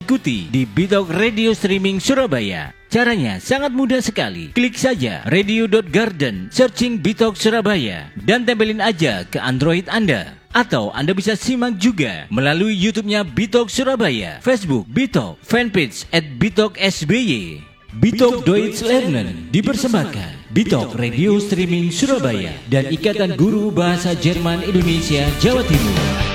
ikuti di Bitok Radio Streaming Surabaya. Caranya sangat mudah sekali. Klik saja radio.garden, searching Bitok Surabaya, dan tempelin aja ke Android Anda. Atau Anda bisa simak juga melalui YouTube-nya Bitok Surabaya, Facebook Bitok, fanpage @BitokSBY. Bitok Deutsch Lernen dipersembahkan Bitok Radio Streaming Surabaya dan Ikatan Guru Bahasa Jerman Indonesia Jawa Timur.